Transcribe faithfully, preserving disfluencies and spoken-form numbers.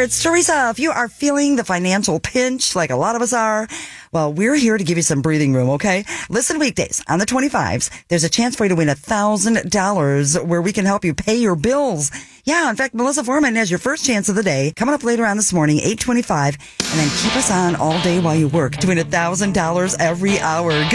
It's Teresa. If you are feeling the financial pinch like a lot of us are, well, we're here to give you some breathing room, okay? Listen weekdays on the twenty-fives. There's a chance for you to win one thousand dollars where we can help you pay your bills. Yeah, in fact, Melissa Foreman has your first chance of the day coming up later on this morning, eight twenty-five. And then keep us on all day while you work to win one thousand dollars every hour.